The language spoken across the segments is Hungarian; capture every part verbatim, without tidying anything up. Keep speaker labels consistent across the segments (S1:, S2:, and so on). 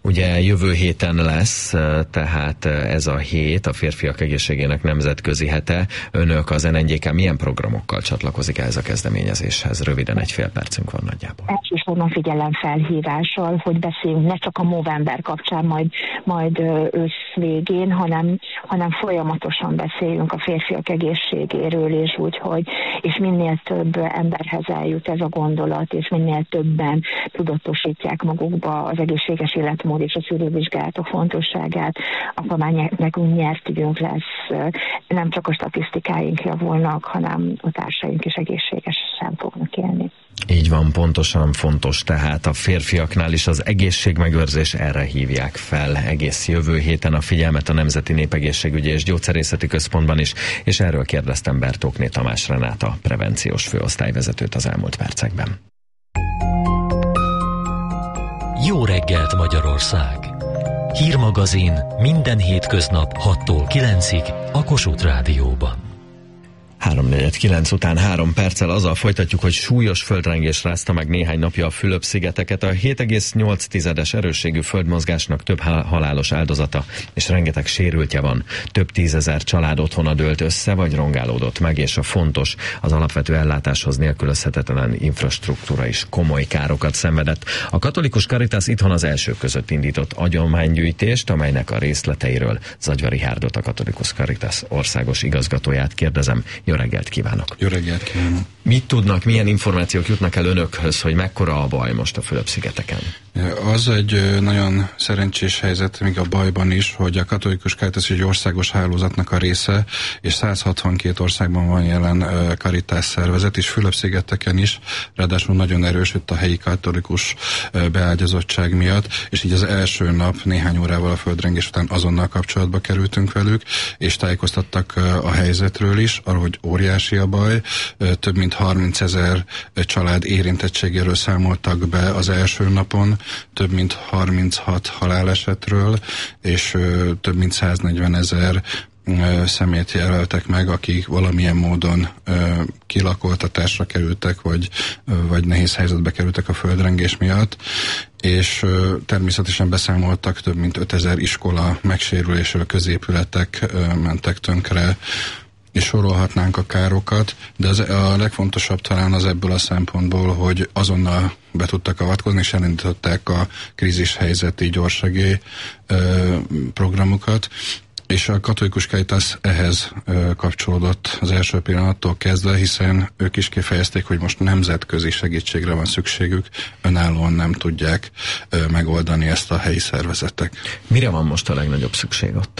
S1: Ugye jövő héten lesz, tehát ez a hét a férfiak egészségének nemzetközi hete. Önök az en en gé ká milyen programokkal csatlakozik ehhez a kezdeményezéshez? Röviden egy fél percünk van nagyjából.
S2: Elsősorban figyelemfelhívással, hogy beszéljünk ne csak a Movember kapcsán majd, majd ősz végén, hanem, hanem folyamatosan beszéljünk a férfiak egészségéről, és úgy, hogy és minél több emberhez eljut ez a gondolat, és minél többen tudatosítják magukba az egészséges életmód és a szűrővizsgálatok fontosságát, akkor már nekünk nyert ügyünk lesz, nem csak a statisztikáink javulnak, hanem a társaink is egészségesen fognak élni.
S1: Így van, pontosan fontos, tehát a férfiaknál is az egészségmegőrzés, erre hívják fel egész jövő héten a figyelmet a Nemzeti Népegészségügyi és Gyógyszerészeti Központban is, és erről kérdeztem Bertókné Tamás Renáta prevenciós főosztályvezetőt az elmúlt percekben.
S3: Jó reggelt Magyarország! Hírmagazin minden hétköznap hattól kilencig a Kossuth Rádióban.
S1: háromnegyed kilenc után három perccel azzal folytatjuk, hogy súlyos földrengés rázta meg néhány napja a Fülöp-szigeteket. A hét egész nyolc tizedes erősségű földmozgásnak több halálos áldozata és rengeteg sérültje van. Több tízezer család otthona dőlt össze vagy rongálódott meg, és a fontos, az alapvető ellátáshoz nélkülözhetetlen infrastruktúra is komoly károkat szenvedett. A Katolikus Caritas itthon az elsők között indított adománygyűjtést, amelynek a részleteiről Zagyva Rihárdot, a Katolikus Caritas országos igazgatóját kérdezem. Jó reggelt kívánok!
S4: Jó reggelt kívánok!
S1: Mit tudnak, milyen információk jutnak el önökhöz, hogy mekkora a baj most a Fülöp-szigeteken?
S4: Az egy nagyon szerencsés helyzet, még a bajban is, hogy a Katolikus Caritas egy országos hálózatnak a része, és száz hatvankét országban van jelen Caritas szervezet, és Fülöp-szigeteken is, ráadásul nagyon erősödött a helyi katolikus beágyazottság miatt, és így az első nap néhány órával a földrengés után azonnal kapcsolatba kerültünk velük, és tájékoztattak a helyzetről is, arról, hogy óriási a baj, több mint harmincezer család érintettségéről számoltak be az első napon, több mint harminchat halálesetről, és ö, több mint száznegyvenezer személyt jelöltek meg, akik valamilyen módon ö, kilakoltatásra kerültek, vagy, ö, vagy nehéz helyzetbe kerültek a földrengés miatt, és ö, természetesen beszámoltak több mint ötezer iskola megsérülésről, középületek ö, mentek tönkre, és sorolhatnánk a károkat, de az, a legfontosabb talán az ebből a szempontból, hogy azonnal be tudtak avatkozni, és elindították a krízishelyzeti gyorssegély programokat, és a Katolikus Caritas ehhez ö, kapcsolódott az első pillanattól kezdve, hiszen ők is kifejezték, hogy most nemzetközi segítségre van szükségük, önállóan nem tudják ö, megoldani ezt a helyi szervezetek.
S1: Mire van most a legnagyobb szükség ott?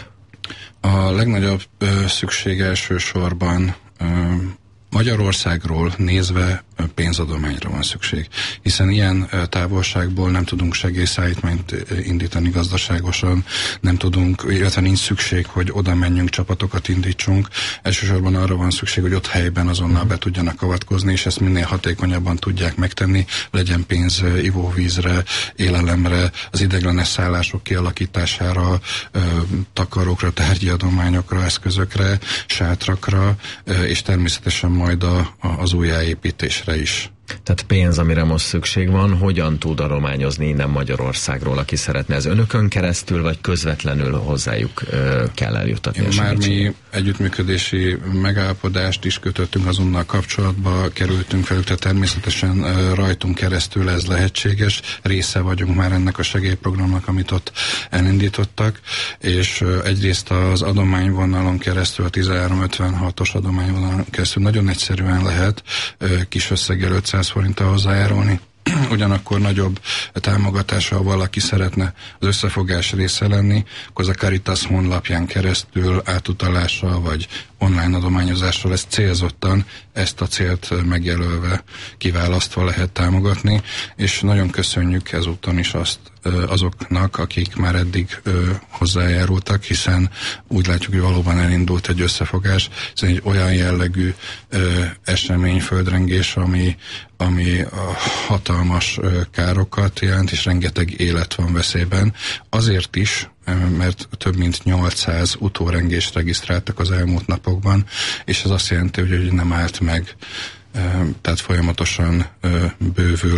S4: A legnagyobb ö, szükség elsősorban ö, Magyarországról nézve pénzadományra van szükség, hiszen ilyen távolságból nem tudunk segélyszállítmányt indítani gazdaságosan, nem tudunk, illetve nincs szükség, hogy oda menjünk, csapatokat indítsunk. Elsősorban arra van szükség, hogy ott helyben azonnal be tudjanak avatkozni, és ezt minél hatékonyabban tudják megtenni, legyen pénz ivóvízre, élelemre, az ideiglenes szállások kialakítására, takarókra, tárgyi adományokra, eszközökre, sátrakra, és természetesen majd a, az újjáépítésre is.
S1: Tehát pénz, amire most szükség van, hogyan tud adományozni innen Magyarországról, aki szeretne? Ez önökön keresztül, vagy közvetlenül hozzájuk ö, kell eljuttatni a
S4: Már mi együttműködési megállapodást is kötöttünk, azonnal kapcsolatba kerültünk velük, tehát természetesen ö, rajtunk keresztül ez lehetséges. Része vagyunk már ennek a segélyprogramnak, amit ott elindítottak, és ö, egyrészt az adományvonalon keresztül, a tizenhárom ötvenhatos adományvonalon keresztül nagyon egyszerűen lehet ö, kis összeggel ötszáz forinttal hozzájárulni. Ugyanakkor nagyobb támogatással valaki szeretne az összefogás része lenni, akkor az a Caritas honlapján keresztül átutalással vagy online adományozással ezt célzottan, ezt a célt megjelölve, kiválasztva lehet támogatni, és nagyon köszönjük ezúton is azt azoknak, akik már eddig hozzájárultak, hiszen úgy látjuk, hogy valóban elindult egy összefogás, hiszen egy olyan jellegű esemény, földrengés, ami, ami hatalmas károkat jelent, és rengeteg élet van veszélyben. Azért is, mert több mint nyolcszáz utórengést regisztráltak az elmúlt napokban, és ez azt jelenti, hogy nem állt meg, tehát folyamatosan bővül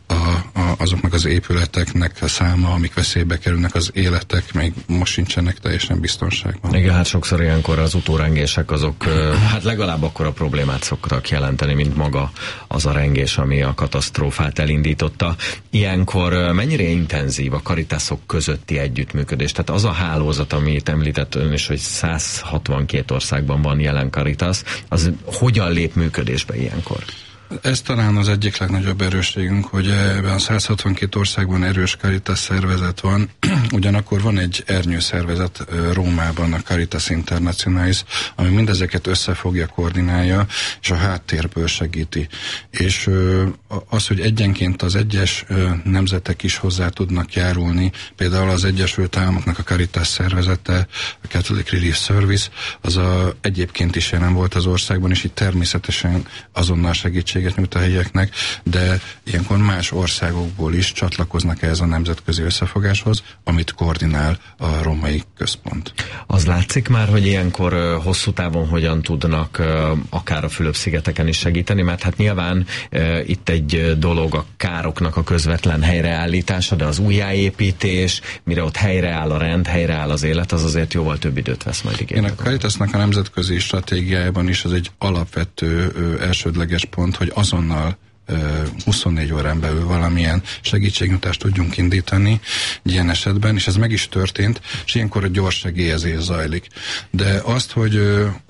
S4: a, a, azoknak az épületeknek a száma, amik veszélybe kerülnek, az életek még most sincsenek teljesen biztonságban.
S1: Igen, hát sokszor ilyenkor az utórengések azok hát legalább akkor a problémát szoktak jelenteni, mint maga az a rengés, ami a katasztrófát elindította. Ilyenkor mennyire intenzív a Caritasok közötti együttműködés? Tehát az a hálózat, amit említett ön is, hogy száz hatvankét országban van jelen Caritas, az hogyan lép működésbe ilyenkor?
S4: Ez talán az egyik legnagyobb erősségünk, hogy ebben a száz hatvankét országban erős Caritas szervezet van, ugyanakkor van egy ernyő szervezet Rómában, a Caritas Internationalis, ami mindezeket összefogja, koordinálja, és a háttérből segíti. És az, hogy egyenként az egyes nemzetek is hozzá tudnak járulni, például az Egyesült Államoknak a Caritas szervezete, a Catholic Relief Service, az a, egyébként is jelen volt az országban, és itt természetesen azonnal segítség nyújt a helyieknek, de ilyenkor más országokból is csatlakoznak ehhez a nemzetközi összefogáshoz, amit koordinál a római központ.
S1: Az látszik már, hogy ilyenkor uh, hosszú távon hogyan tudnak uh, akár a Fülöp-szigeteken is segíteni, mert hát nyilván uh, itt egy uh, dolog a károknak a közvetlen helyreállítása, de az újjáépítés, mire ott helyreáll a rend, helyreáll az élet, az azért jóval több időt vesz majd igénybe.
S4: A Caritasnak a nemzetközi stratégiájában is az egy alapvető uh, elsődleges pont, hogy azonnal huszonnégy órán belül valamilyen segítségnyújtást tudjunk indítani ilyen esetben, és ez meg is történt, és ilyenkor a gyors segélyezés zajlik. De azt, hogy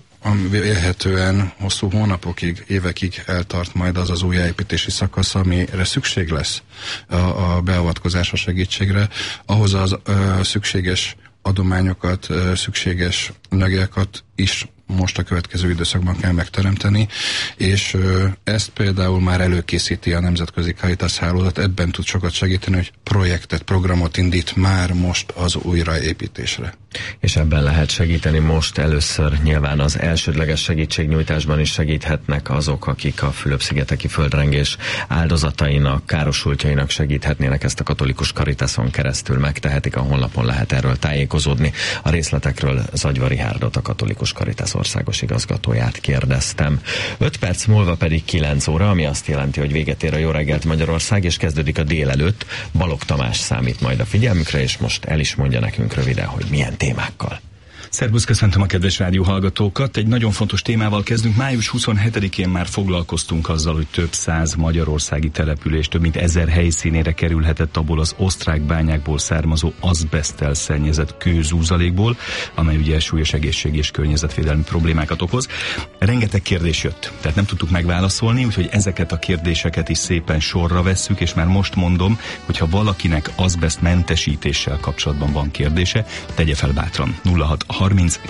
S4: vélhetően hosszú hónapokig, évekig eltart majd az az újjáépítési szakasz, amire szükség lesz a, a beavatkozás a segítségre, ahhoz az ö, szükséges adományokat, ö, szükséges anyagokat is most a következő időszakban kell megteremteni, és ö, ezt például már előkészíti a Nemzetközi Caritas hálózat, ebben tud sokat segíteni, hogy projektet, programot indít már most az újraépítésre.
S1: És ebben lehet segíteni most először nyilván az elsődleges segítségnyújtásban is segíthetnek azok, akik a Fülöp-szigeteki földrengés áldozatainak, károsultjainak segíthetnének, ezt a Katolikus Caritason keresztül megtehetik, a honlapon lehet erről tájékozódni. A részletekről Zagyva Rihárdot, a Katolikus Caritas országos igazgatóját kérdeztem. öt perc múlva pedig kilenc óra, ami azt jelenti, hogy véget ér a Jó reggelt Magyarország, és kezdődik a délelőtt. Balogh Tamás számít majd a figyelmükre, és most el is mondja nekünk röviden, hogy milyen témákkal.
S5: Szerbusz, köszöntöm a kedves rádióhallgatókat. Egy nagyon fontos témával kezdünk. május huszonhetedikén már foglalkoztunk azzal, hogy több száz magyarországi település több mint ezer helyszínére kerülhetett abból az osztrák bányákból származó azbeszttel szennyezett kőzúzalékból, amely ugye súlyos egészségi és környezetvédelmi problémákat okoz. Rengeteg kérdés jött, tehát nem tudtuk megválaszolni, úgyhogy ezeket a kérdéseket is szépen sorra vesszük, és már most mondom, hogyha valakinek azbesztmentesítéssel kapcsolatban van kérdése, tegye fel bátran. nulla hat harminc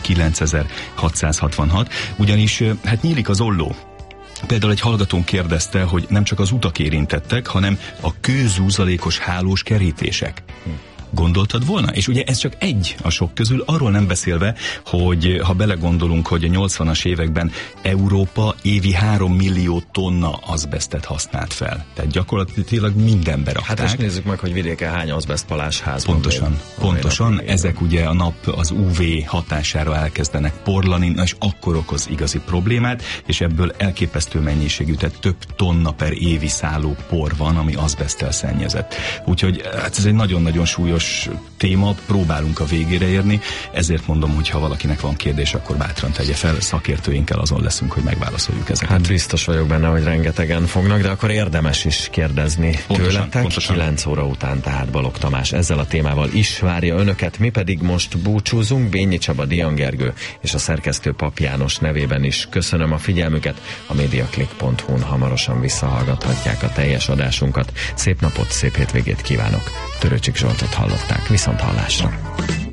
S5: kilencezer-hatszázhatvanhat, ugyanis hát nyílik az olló. Például egy hallgatón kérdezte, hogy nem csak az utak érintettek, hanem a kőzúzalékos hálós kerítések. Gondoltad volna? És ugye ez csak egy a sok közül, arról nem beszélve, hogy ha belegondolunk, hogy a nyolcvanas években Európa évi három millió tonna azbesztet használt fel. Tehát gyakorlatilag mindenbe rakták.
S1: Hát és nézzük meg, hogy vidéken hány azbesztpalás házban.
S5: Pontosan, még, pontosan. Ezek ugye a nap az ú vé hatására elkezdenek porlani, és akkor okoz igazi problémát, és ebből elképesztő mennyiségű, tehát több tonna per évi szálló por van, ami azbeszttel szennyezett. Úgyhogy hát ez egy nagyon-nagyon súlyos téma, próbálunk a végére érni, ezért mondom, hogy ha valakinek van kérdés, akkor bátran tegye fel, szakértőinkkel azon leszünk, hogy megválaszoljuk ezeket.
S1: Hát biztos vagyok benne, hogy rengetegen fognak, de akkor érdemes is kérdezni pontosan, tőletek. Pontosan. kilenc óra után tehát Balogh Tamás ezzel a témával is várja önöket, mi pedig most búcsúzunk. Bényi Csaba, Dian Gergő és a szerkesztő Pap János nevében is köszönöm a figyelmüket. A mediaclick pont hu-n hamarosan visszahallgathatják a teljes adásunkat. Szép napot, szép hétvégét kívánok. Törőcsik Zsoltot hallották. Viszont hallásra.